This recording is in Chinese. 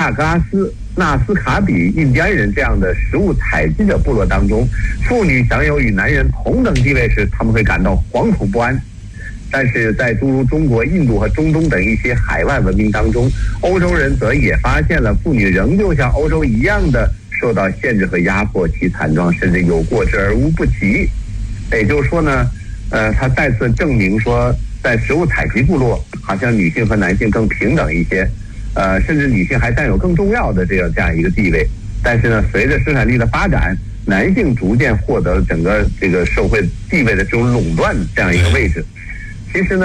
纳斯卡比印第安人这样的食物采集者部落当中，妇女享有与男人同等地位时，他们会感到惶恐不安。但是在诸如中国、印度和中东等一些海外文明当中，欧洲人则也发现了妇女仍旧像欧洲一样的受到限制和压迫，其惨状甚至有过之而无不及。也就是说呢，他再次证明说，在食物采集部落，好像女性和男性更平等一些，甚至女性还占有更重要的这样一个地位。但是呢，随着生产力的发展，男性逐渐获得了整个这个社会地位的这种垄断这样一个位置。其实呢。